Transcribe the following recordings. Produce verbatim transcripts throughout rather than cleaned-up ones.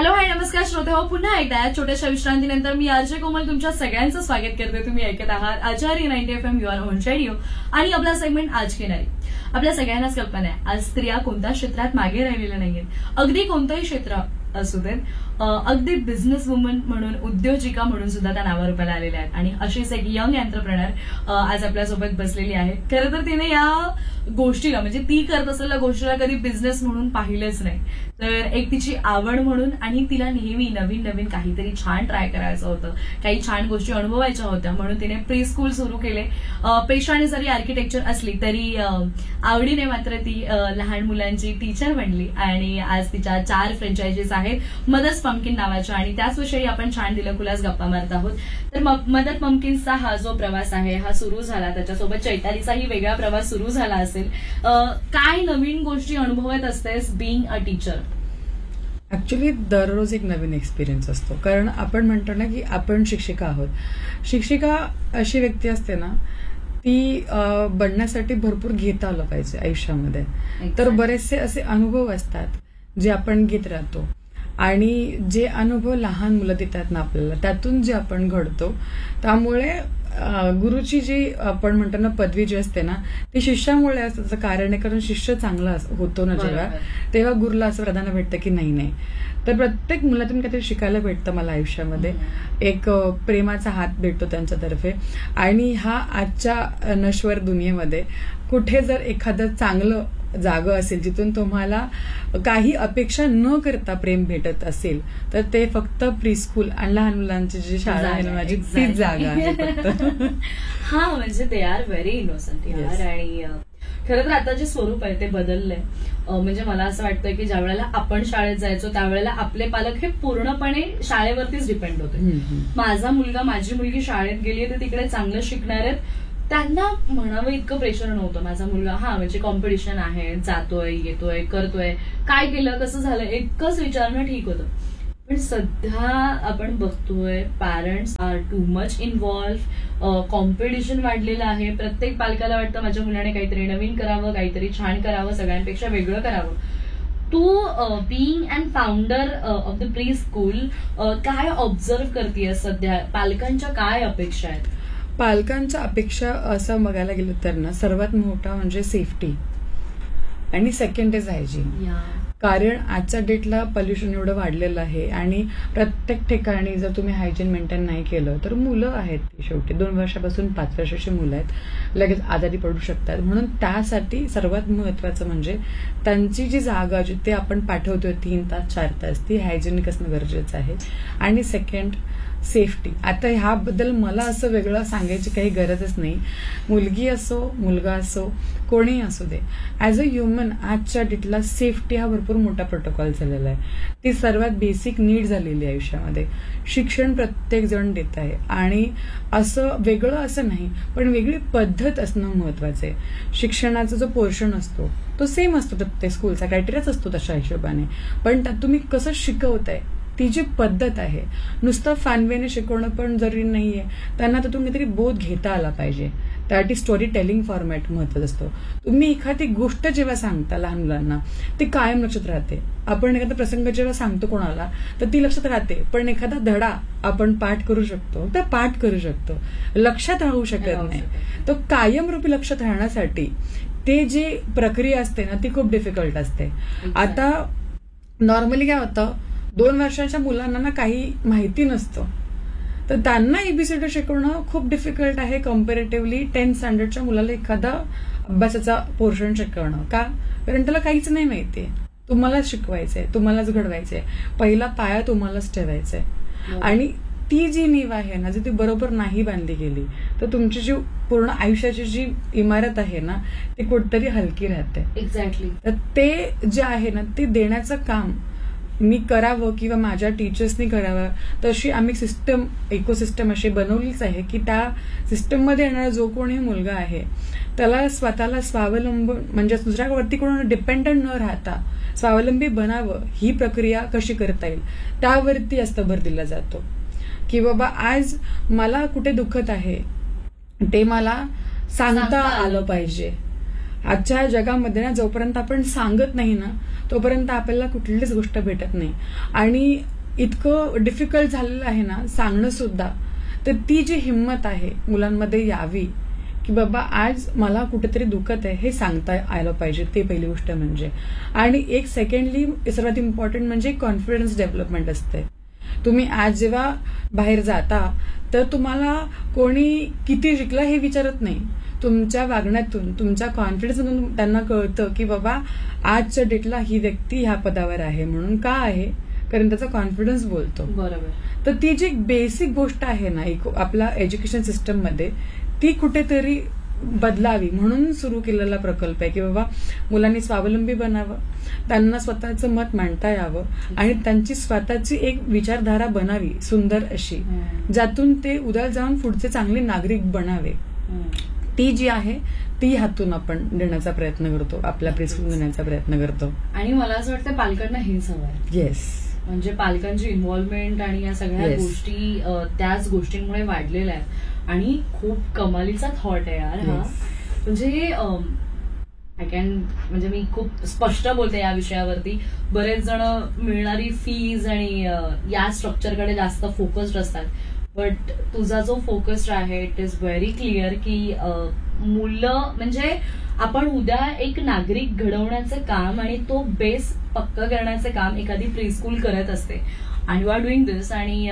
Hello hi नमस्कार श्रोते हो, पुन्हा एकदा या छोट्याशा विश्रांतीनंतर मी आरजे कोमल तुमच्या सगळ्यांचं स्वागत करते. तुम्ही ऐकत आहात आचार्य ninety F M you're on radio आणि आपला सेगमेंट आज की नारी. आपल्या सगळ्यांनाच कल्पना आहे आज स्त्रिया कोणत्या क्षेत्रात मागे राहिलेल्या नाहीयेत. अगदी कोणतंही क्षेत्र असू देत, अगदी बिझनेस वुमन म्हणून, उद्योजिका म्हणून सुद्धा त्या नावारूपाला आलेल्या आहेत. आणि अशीच एक यंग एंटरप्रेनर आज आपल्यासोबत बसलेली आहे. खरं तर तिने या गोष्टीला म्हणजे ती करत असलेल्या गोष्टीला कधी बिझनेस म्हणून पाहिलेच नाही, तर एक तिची आवड म्हणून आणि तिला नेहमी नवीन नवीन काहीतरी छान ट्राय करायचं होतं, काही छान गोष्टी अनुभवायच्या होत्या म्हणून तिने प्री स्कूल सुरू केले. पेशाने जरी आर्किटेक्चर असली तरी आवडीने मात्र ती लहान मुलांची टीचर बनली आणि आज तिच्या चार फ्रँचायझीज आहेत मदर्स पंपकिन नावाच्या, आणि त्याचविषयी आपण छान दिलखुलास गप्पा मारत आहोत. तर मदर पंपकिन्सचा हा जो प्रवास आहे हा सुरू झाला, त्याच्यासोबत चैतालीचाही वेगळा प्रवास सुरू झाला असेल. काय नवीन गोष्टी अनुभवत असतेस बिईंग अ टीचर? ऍक्च्युली दररोज एक नवीन एक्सपिरियन्स असतो, कारण आपण म्हणतो ना की आपण शिक्षिका आहोत. शिक्षिका अशी व्यक्ती असते ना, ती बनण्यासाठी भरपूर घेता आलं पाहिजे आयुष्यामध्ये. तर बरेचसे असे अनुभव असतात जे आपण घेत राहतो आणि जे अनुभव लहान मुलं देतात ना आपल्याला, त्यातून जे आपण घडतो. त्यामुळे गुरुची जी आपण म्हणतो ना पदवी जी असते ना, ती शिष्यामुळे असतं. कारण आहे कारण शिष्य चांगला होतो ना जेव्हा, तेव्हा गुरुला असं प्राधान्य भेटतं की नाही नाही. तर प्रत्येक मुलातून काहीतरी शिकायला भेटतं मला आयुष्यामध्ये. एक प्रेमाचा हात भेटतो त्यांच्यातर्फे. आणि हा आजच्या नश्वर दुनियेमध्ये कुठे जर एखादं चांगलं जागा असेल जिथून तुम्हाला काही अपेक्षा न करता प्रेम भेटत असेल, तर ते फक्त प्रीस्कूल आणि लहान मुलांची जी शाळा आहे ना माझी, तीच जागा आहे फक्त. हा म्हणजे दे आर व्हेरी इनोसंट यार. आणि खरं तर आता जे स्वरूप आहे ते बदललंय. म्हणजे मला असं वाटतं की ज्या वेळेला आपण शाळेत जायचो त्यावेळेला आपले पालक हे पूर्णपणे शाळेवरतीच डिपेंड होते. माझा मुलगा माझी मुलगी शाळेत गेली तर तिकडे चांगलं शिकणार आहेत, त्यांना म्हणावं इतकं प्रेशर नव्हतं. माझा मुलगा हा म्हणजे कॉम्पिटिशन आहे, जातोय येतोय करतोय, काय केलं कसं झालं इतकंच विचारणं ठीक होतं. पण सध्या आपण बघतोय parents R too much involve, competition वाढलेलं आहे. प्रत्येक पालकाला वाटतं माझ्या मुलाने काहीतरी नवीन करावं, काहीतरी छान करावं, सगळ्यांपेक्षा वेगळं करावं. तू being and founder of the pre school काय ऑब्झर्व करतेय सध्या, पालकांच्या काय अपेक्षा आहेत? पालकांच्या अपेक्षा असं बघायला गेलं तर ना, सर्वात मोठा म्हणजे सेफ्टी आणि सेकंड इज हायजीन. कारण आजच्या डेटला पोल्युशन एवढं वाढलेलं आहे आणि प्रत्येक ठिकाणी जर तुम्ही हायजीन मेंटेन नाही केलं तर मुलं आहेत ती शेवटी दोन वर्षापासून पाच वर्षाची मुलं आहेत, लगेच आजारी पडू शकतात. म्हणून त्यासाठी सर्वात महत्वाचं म्हणजे त्यांची जी जागा जिथे आपण पाठवतोय तीन तास चार तास ती हायजेनिक असणं गरजेचं आहे. आणि सेकंड सेफ्टी. आता ह्याबद्दल मला असं वेगळं सांगायची काही गरजच नाही. मुलगी असो मुलगा असो कोणीही असू दे, ऍज अ ह्युमन आजच्या डेटला सेफ्टी हा भरपूर मोठा प्रोटोकॉल झालेला आहे. ती सर्वात बेसिक नीड झालेली आहे आयुष्यामध्ये. शिक्षण प्रत्येक जण देत आहे आणि असं वेगळं असं नाही, पण वेगळी पद्धत असणं महत्वाचं आहे. शिक्षणाचा जो पोर्शन असतो तो सेम असतो, प्रत्येक स्कूलचा क्रायटेरियाच असतो तशा हिशोबाने, पण त्यात तुम्ही कसं शिकवताय ती जी पद्धत आहे. नुसतं फॅनवेने शिकवणं पण जरुरी नाहीये, त्यांना त्यातून काहीतरी बोध घेता आला पाहिजे. त्यासाठी स्टोरी टेलिंग फॉर्मॅट महत्वाचा असतो. तुम्ही एखादी गोष्ट जेव्हा सांगता लहान मुलांना ती कायम लक्षात राहते. आपण एखादा प्रसंग जेव्हा सांगतो कोणाला तर ती लक्षात राहते, पण एखादा धडा आपण पाठ करू शकतो तर पाठ करू शकतो, लक्षात राहू शकत नाही. तो कायमरूपी लक्षात राहण्यासाठी ते जी प्रक्रिया असते ना ती खूप डिफिकल्ट असते. आता नॉर्मली काय होतं, दोन वर्षाच्या मुलांना ना काही माहिती नसतं, तर त्यांना एबीसीडी शिकवणं खूप डिफिकल्ट आहे कम्पॅरेटिव्हली टेन्थ स्टँडर्डच्या मुलाला एखादा अभ्यासाचा पोर्शन शिकवणं. का? कारण त्याला काहीच नाही माहितीये. तुम्हालाच शिकवायचंय, तुम्हालाच घडवायचंय, पहिला पाया तुम्हालाच ठेवायचाय. आणि ती जी नीव आहे ना, जर ती बरोबर नाही बांधली गेली तर तुमची जी पूर्ण आयुष्याची जी इमारत आहे ना ती कुठतरी हलकी राहते. एक्झॅक्टली. तर ते जे आहे ना ते देण्याचं काम मी करावं किंवा माझ्या टीचर्सनी करावं, तशी आम्ही सिस्टम इकोसिस्टम अशी बनवलीच आहे की त्या सिस्टममध्ये येणारा जो कोणी मुलगा आहे त्याला स्वतःला स्वावलंबन म्हणजे दुसऱ्यावरती कोणाला डिपेंडंट न राहता स्वावलंबी बनावं. ही प्रक्रिया कशी करता येईल त्यावरती जास्त भर दिला जातो. की बाबा आज मला कुठे दुखत आहे ते मला सांगता आलं पाहिजे. आजच्या या जगामध्ये ना जोपर्यंत आपण सांगत नाही ना तोपर्यंत आपल्याला कुठलीच गोष्ट भेटत नाही. आणि इतकं डिफिकल्ट झालेलं आहे ना सांगणं सुद्धा, तर ती जी हिंमत आहे मुलांमध्ये यावी की बाबा आज मला कुठेतरी दुखत आहे हे सांगता आलं पाहिजे, ते पहिली गोष्ट म्हणजे. आणि एक सेकंडली सर्वात इम्पॉर्टंट म्हणजे कॉन्फिडन्स डेव्हलपमेंट असते. तुम्ही आज जेव्हा बाहेर जाता तर तुम्हाला कोणी किती शिकलं हे विचारत नाही, तुमच्या वागण्यातून तुमच्या कॉन्फिडन्समधून त्यांना कळतं की बाबा आजच्या डेटला ही व्यक्ती ह्या पदावर आहे. म्हणून का आहे? कारण त्याचा कॉन्फिडन्स बोलतो. बरोबर. तर ती जी बेसिक गोष्ट आहे ना एक आपल्या एज्युकेशन सिस्टममध्ये, ती कुठेतरी बदलावी म्हणून सुरू केलेला प्रकल्प आहे की बाबा मुलांनी स्वावलंबी बनावं, त्यांना स्वतःचं मत मांडता यावं आणि त्यांची स्वतःची एक विचारधारा बनावी सुंदर अशी, ज्यातून ते उद्या जाऊन पुढचे चांगले नागरिक बनावे. ती जी आहे ती हातून आपण देण्याचा प्रयत्न करतो, आपल्या प्रिस्कूल देण्याचा प्रयत्न करतो. आणि मला असं वाटतं पालकांना हेच हवं आहे. येस, म्हणजे पालकांची इन्व्हॉल्वमेंट आणि या सगळ्या Yes. गोष्टी त्याच गोष्टींमुळे वाढलेल्या आहेत. आणि खूप कमालीचा थॉट आहे यार हा. म्हणजे आय कॅन म्हणजे मी खूप स्पष्ट बोलते या विषयावरती. बरेच जण मिळणारी फीज आणि या स्ट्रक्चरकडे जास्त फोकस्ड असतात, बट तुझा जो फोकस्ड आहे इट इज व्हेरी क्लिअर की मुलं म्हणजे आपण उद्या एक नागरिक घडवण्याचं काम आणि तो बेस पक्का करण्याचं काम एखादी प्रीस्कूल करत असते. आणि यू आर डुईंग दिस. आणि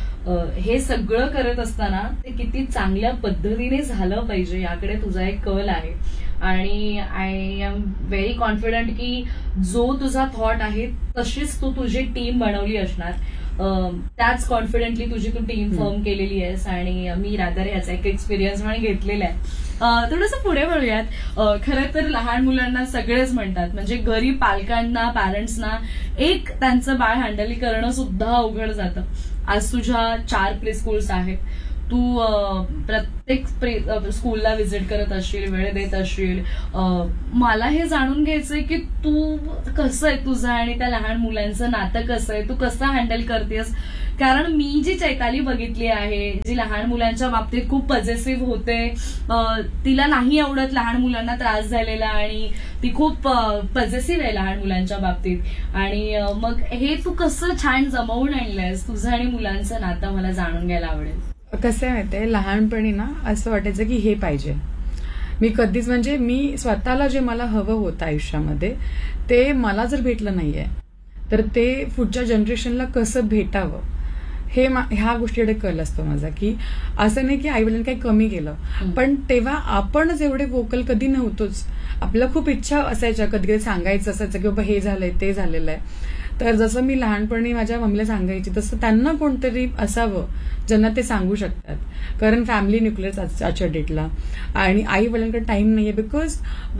हे सगळं करत असताना ते किती चांगल्या पद्धतीने झालं पाहिजे याकडे तुझा एक कल आहे. आणि आय एम व्हेरी कॉन्फिडंट की जो तुझा थॉट आहे तशीच तू तुझी टीम बनवली असणार, त्याच कॉन्फिडेंटली तुझी तू टीम फॉर्म केलेली आहेस. आणि मी रादर याचा एक एक्सपिरियन्स म्हणून घेतलेला आहे. थोडंसं पुढे वळूयात. खरं तर लहान मुलांना सगळेच म्हणतात, म्हणजे घरी पालकांना पॅरेंट्सना एक त्यांचं बाळ हँडल करणं सुद्धा अवघड जातं. आज तुझ्या चार प्री स्कूल्स आहेत, तू प्रत्येक स्कूलला व्हिजिट करत असशील, वेळ देत असशील. मला हे जाणून घ्यायचंय की तू कसं आहे तुझं आणि त्या लहान मुलांचं नातं कसं आहे, तू कसं हँडल करतेस. कारण मी जी चैताली बघितली आहे, जी लहान मुलांच्या बाबतीत खूप पॉझिटिव्ह होते, तिला नाही आवडत लहान मुलांना त्रास झालेला आणि ती खूप पॉझिटिव्ह आहे लहान मुलांच्या बाबतीत. आणि मग हे तू कसं छान जमवून आणलंयस तुझं आणि मुलांचं नातं, मला जाणून घ्यायला आवडेल. कसं आहे माहितीये, लहानपणी ना असं वाटायचं की हे पाहिजे. मी कधीच म्हणजे मी स्वतःला जे मला हवं होतं आयुष्यामध्ये ते मला जर भेटलं नाहीये तर ते पुढच्या जनरेशनला कसं भेटावं हे ह्या गोष्टीकडे कल असतो माझा. की असं नाही की आईवडिलांनी काही कमी केलं, पण तेव्हा आपणच एवढे वोकल कधी नव्हतोच. आपल्याला खूप इच्छा असायच्या, कधी कधी सांगायचं असायचं की बाबा हे झालंय ते झालेलं आहे. तर जसं मी लहानपणी माझ्या मम्मीला सांगायची तसं त्यांना कोणतरी असावं ज्यांना ते सांगू शकतात. कारण फॅमिली न्यूक्लिअर आजच्या डेटला आणि आई वडिलांकडे टाइम नाहीये, बिकॉज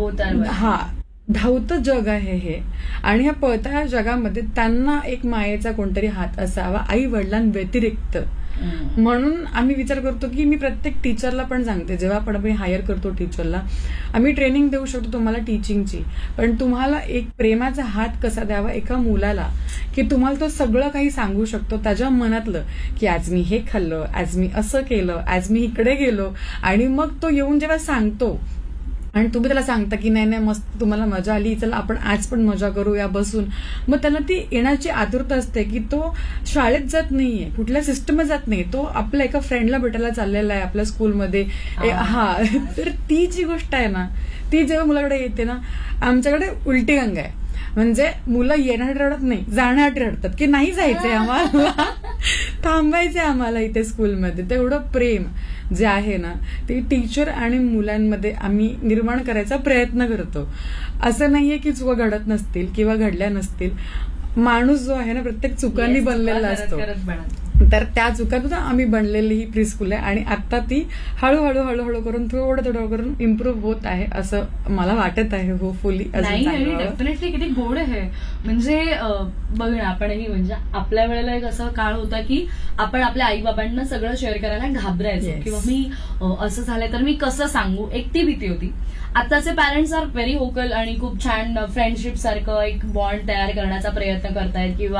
हा धावतं जग आहे हे. आणि ह्या पळत्या जगामध्ये त्यांना एक मायेचा कोणतरी हात असावा आई वडिलांव्यतिरिक्त. म्हणून आम्ही विचार करतो की मी प्रत्येक टीचरला पण सांगते, जेव्हा आपण आम्ही हायर करतो टीचरला, आम्ही ट्रेनिंग देऊ शकतो तुम्हाला टीचिंगची, पण तुम्हाला एक प्रेमाचा हात कसा द्यावा एका मुलाला की तुम्हाला तो सगळं काही सांगू शकतो त्याच्या मनातलं, की आज मी हे खाल्लं, आज मी असं केलं, आज मी इकडे गेलो. आणि मग तो येऊन जेव्हा सांगतो आणि तुम्ही त्याला सांगता की नाही नाही मस्त तुम्हाला मजा आली, चला आपण आज पण मजा करूया बसून, मग त्याला ती येण्याची आतुरता असते की तो शाळेत जात नाहीये, कुठल्या सिस्टममध्ये जात नाही, तो आपल्या एका फ्रेंडला भेटायला चाललेला आहे आपल्या स्कूलमध्ये. हा तर ती जी गोष्ट आहे ना ती जेव्हा मुलाकडे येते ना, आमच्याकडे उलटी गंगा आहे. म्हणजे मुलं येण्यासाठी रडत नाही, जाण्यासाठी रडतात की नाही जायचंय आम्हाला, थांबायचंय आम्हाला इथे स्कूलमध्ये. तेवढं प्रेम जे आहे ना ते टीचर आणि मुलांमध्ये आम्ही निर्माण करायचा प्रयत्न करतो. असं नाहीये की चुका घडत नसतील किंवा घडल्या नसतील. माणूस जो आहे ना प्रत्येक चुकांनी बनलेला असतो, तर त्या चुकातून आम्ही बनलेली ही प्रीस्कूल आहे. आणि आता ती हळूहळू हळूहळू करून थोडं थोडं करून इम्प्रूव्ह होत आहे असं मला वाटत आहे. होपफुली डेफिनेटली किती गोड आहे. म्हणजे बघ ना, आपणही म्हणजे आपल्या वेळेला एक असा काळ होता की आपण आपल्या आई बाबांना सगळं शेअर करायला घाबरायचो किंवा मी असं झालंय तर मी कसं सांगू, एक ती भीती होती. आताचे पॅरेंट्स आर व्हेरी व्होकल आणि खूप छान फ्रेंडशिप सारखं एक बॉन्ड तयार करण्याचा प्रयत्न करतायत किंवा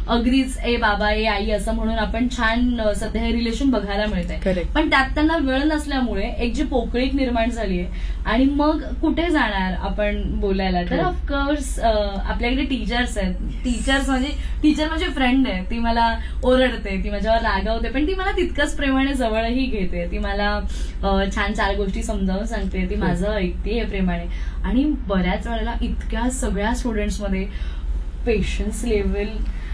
अगदीच ए बाबा ए आई असं म्हणून आपण छान अ, सध्या हे रिलेशन बघायला मिळतंय. Correct. पण त्यात त्यांना वेळ नसल्यामुळे एक जी पोकळीक निर्माण झाली आहे आणि मग कुठे जाणार आपण बोलायला. तर Correct. ऑफकोर्स आपल्याकडे टीचर्स आहेत. टीचर्स म्हणजे टीचर माझी फ्रेंड आहे. ती मला ओरडते, ती माझ्यावर रागावते, पण ती मला तितकंच प्रेमाने जवळही घेते. ती मला अ, छान चार गोष्टी समजावून सांगते, ती माझं ऐकते प्रेमाने. आणि बऱ्याच वेळेला इतक्या सगळ्या स्टुडंट्समध्ये पेशन्स लेवल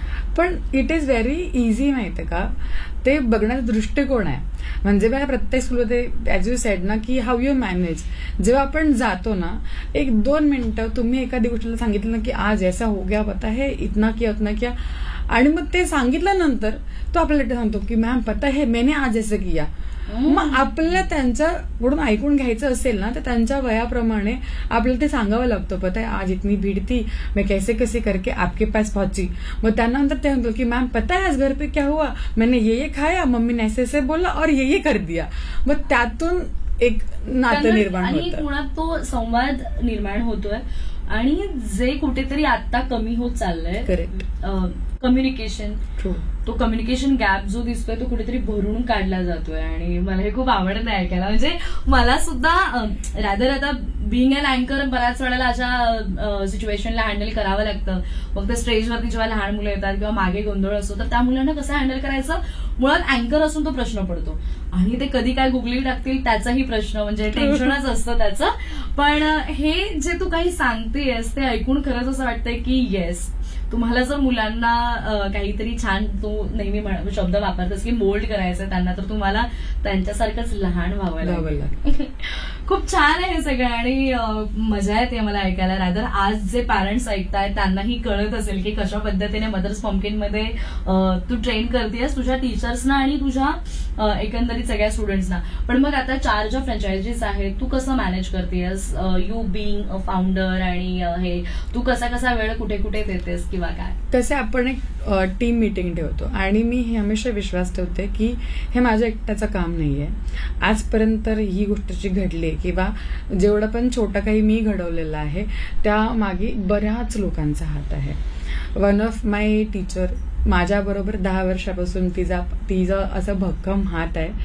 पण इट इज व्हेरी इझी माहितीये का, ते बघण्याचा दृष्टिकोन आहे. म्हणजे बघा प्रत्येक स्कूलमध्ये ऍज यू सेड ना की हाऊ यू मॅनेज. जेव्हा आपण जातो ना, एक दोन मिनिटं तुम्ही एखादी गोष्टीला सांगितलं ना की आज ऐसा हो गया पता है, इतना किया उतना किया, आणि मग ते सांगितल्यानंतर तो आपल्याला सांगतो की मॅम पता है मैंने आज ऐसे किया. मग आपल्याला त्यांच्याकडून ऐकून घ्यायचं असेल ना तर त्यांच्या वयाप्रमाणे आपल्याला ते सांगावं लागतं. पता है आज इतनी भीड़ थी, मैं कैसे कैसे करके आपके पास पहुंची. मग त्यानंतर ते म्हणतो की मॅम पता है आज घर पे क्या हुआ, मैंने ये ये खाया, मम्मी ने ऐसे ऐसे बोला और ये ये कर दिया. मग त्यातून एक नातं निर्माण आणि होतं. मुळात तो संवाद निर्माण होतोय. आणि जे कुठेतरी आता कमी होत चाललंय करेक्ट, कम्युनिकेशन, ट्रू. तो कम्युनिकेशन गॅप जो दिसतोय तो कुठेतरी भरून काढला जातोय. आणि मला हे खूप आवडत आहे ऐकायला. म्हणजे मला सुद्धा रॅदर आता बिईंग अन अँकर बऱ्याच वेळेला अशा सिच्युएशनला हँडल करावं लागतं. मग ते स्टेजवरती जेव्हा लहान मुलं येतात किंवा मागे गोंधळ असतो तर त्या मुलांना कसं हँडल करायचं, मुळात अँकर असून तो प्रश्न पडतो. आणि ते कधी काय गुगली टाकतील त्याचाही प्रश्न, म्हणजे टेन्शनच असतं त्याचं. पण हे जे तू काही सांगतेस ते ऐकून खरंच असं वाटतंय की येस, तुम्हाला जर मुलांना काहीतरी छान, तू नेहमी शब्द वापरतेस की मोल्ड करायचं त्यांना, तर तुम्हाला त्यांच्यासारखंच लहान व्हावं लागेल. खूप छान आहे हे सगळं आणि मजा येते मला ऐकायला. रादर आज जे पॅरेंट्स ऐकतायत त्यांनाही कळत असेल की कशा पद्धतीने मदर्स पम्पकिनमध्ये तू ट्रेन करतेस तुझ्या टीचर्सना आणि तुझ्या एकंदरीत सगळ्या स्टुडंट्सना. पण मग आता चार ज्या फ्रँचायझीस आहेत तू कसं मॅनेज करतेस, यू बिईंग अ फाउंडर, आणि हे तू कसा कसा वेळ कुठे कुठे देतेस किंवा काय? तसे आपण एक टीम मीटिंग ठेवतो आणि मी हे हमेशा विश्वास ठेवते की हे माझ्या एकट्याचं काम नाहीये. आजपर्यंत ही गोष्ट जी घडली किंवा जेवढं पण छोटं काही मी घडवलेलं आहे त्या मागे बऱ्याच लोकांचा हात आहे. वन ऑफ माय टीचर माझ्याबरोबर दहा वर्षापासून तिचा तिचा असं भक्कम हात आहे.